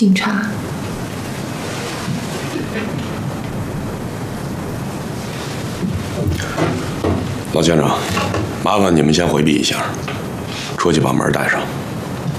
警察。 老先生，麻烦你们先回避一下，出去把门带上。